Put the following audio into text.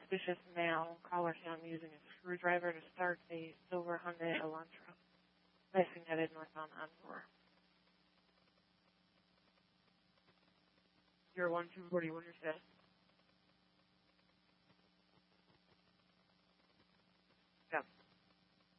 suspicious male. Caller found using a screwdriver to start a silver Hyundai Elantra. Racing headed northbound on 4. 01240, what is that? Yeah.